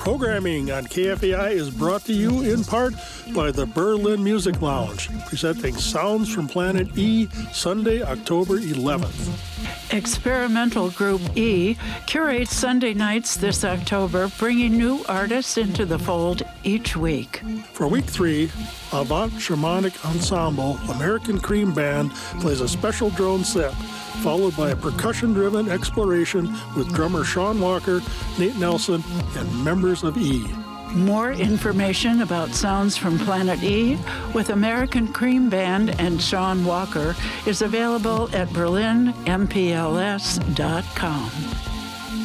Programming on KFAI is brought to you in part by the Berlin Music Lounge, presenting Sounds from Planet E, Sunday, October 11th. Experimental Group E curates Sunday nights this October, bringing new artists into the fold each week. For week 3, Avant Shamanic Ensemble American Cream Band plays a special drone set, followed by a percussion-driven exploration with drummer Sean Walker, Nate Nelson, and members of E. More information about Sounds from Planet E with American Cream Band and Sean Walker is available at berlinmpls.com.